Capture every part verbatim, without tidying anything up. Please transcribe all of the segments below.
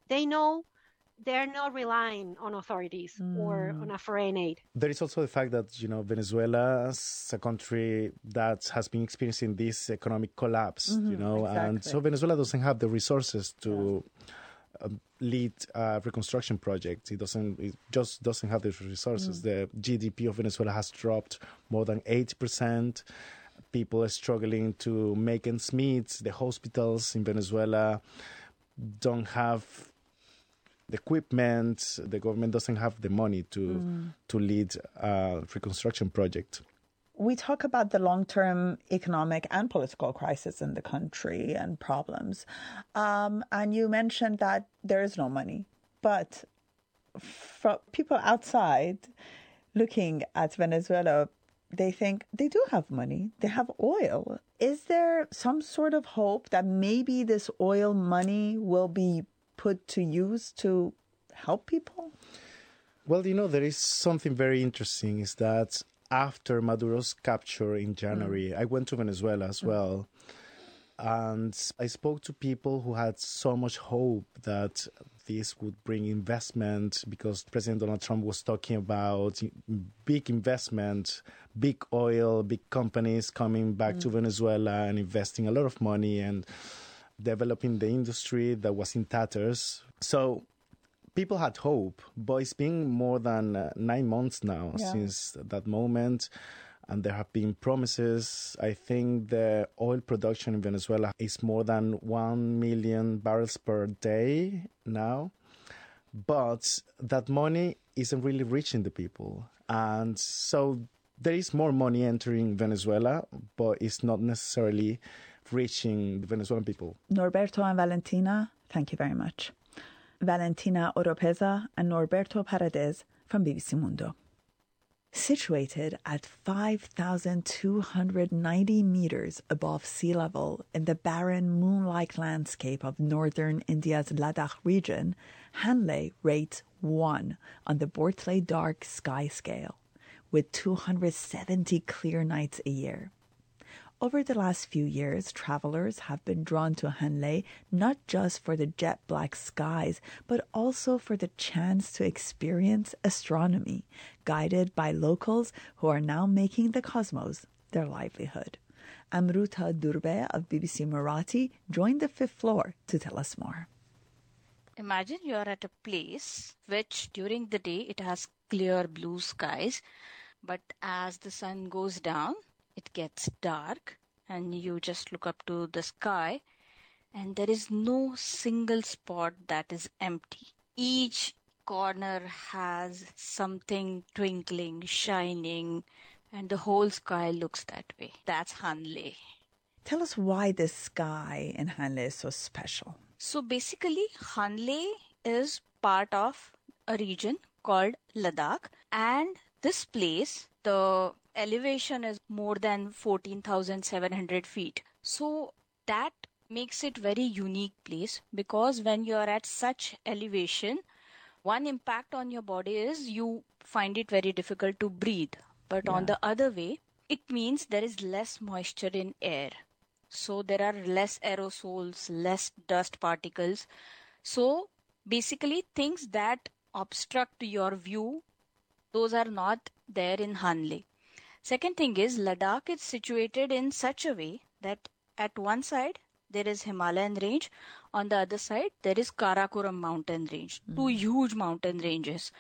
they know they're not relying on authorities mm. or on a foreign aid. There is also the fact that, you know, Venezuela is a country that has been experiencing this economic collapse, mm-hmm, you know, exactly. And so Venezuela doesn't have the resources to yeah. uh, lead a reconstruction project. It doesn't, it just doesn't have the resources. Mm. The G D P of Venezuela has dropped more than eighty percent. People are struggling to make ends meet. The hospitals in Venezuela don't have the equipment. The government doesn't have the money to mm. to lead a reconstruction project. We talk about the long-term economic and political crisis in the country and problems. Um, and you mentioned that there is no money. But for people outside looking at Venezuela, they think they do have money. They have oil. Is there some sort of hope that maybe this oil money will be put to use to help people? Well, you know, there is something very interesting is that after Maduro's capture in January, mm. I went to Venezuela as mm. well. And I spoke to people who had so much hope that this would bring investment because President Donald Trump was talking about big investment, big oil, big companies coming back mm. to Venezuela and investing a lot of money and developing the industry that was in tatters. So people had hope, but it's been more than uh, nine months now yeah. since that moment. And there have been promises. I think the oil production in Venezuela is more than one million barrels per day now. But that money isn't really reaching the people. And so there is more money entering Venezuela, but it's not necessarily reaching the Venezuelan people. Norberto and Valentina, thank you very much. Valentina Oropeza and Norberto Paredes from B B C Mundo. Situated at five thousand two hundred ninety meters above sea level in the barren moon-like landscape of northern India's Ladakh region, Hanle rates one on the Bortley Dark Sky Scale, with two hundred seventy clear nights a year. Over the last few years, travelers have been drawn to Hanle not just for the jet black skies, but also for the chance to experience astronomy, guided by locals who are now making the cosmos their livelihood. Amruta Durbe of B B C Marathi joined the fifth floor to tell us more. Imagine you are at a place which during the day it has clear blue skies, but as the sun goes down, it gets dark and you just look up to the sky and there is no single spot that is empty. Each corner has something twinkling, shining, and the whole sky looks that way. That's Hanle. Tell us why this sky in Hanle is so special. So basically, Hanle is part of a region called Ladakh, and this place, the elevation is more than fourteen thousand seven hundred feet. So that makes it very unique place because when you are at such elevation, one impact on your body is you find it very difficult to breathe. But yeah. on the other way, it means there is less moisture in air. So there are less aerosols, less dust particles. So basically things that obstruct your view, those are not there in Hanle. Second thing is Ladakh is situated in such a way that at one side there is Himalayan range, on the other side there is Karakoram mountain range, mm. two huge mountain ranges.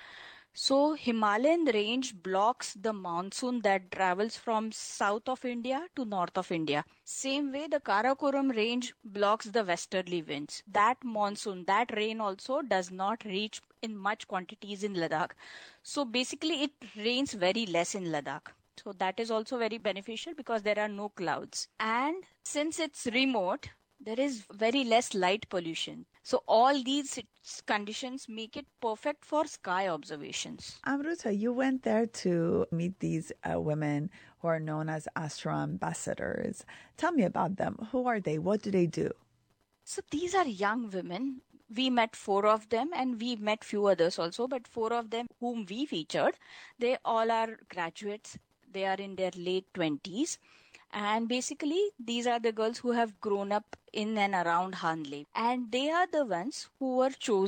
So Himalayan range blocks the monsoon that travels from south of India to north of India. Same way the Karakoram range blocks the westerly winds. That monsoon, that rain also does not reach in much quantities in Ladakh. So basically it rains very less in Ladakh. So that is also very beneficial because there are no clouds. And since it's remote, there is very less light pollution. So all these conditions make it perfect for sky observations. Amruta, you went there to meet these uh, women who are known as Astro Ambassadors. Tell me about them. Who are they? What do they do? So these are young women. We met four of them and we met few others also, but four of them whom we featured, they all are graduates. They are in their late twenties. And basically, these are the girls who have grown up in and around Hanle. And they are the ones who were chosen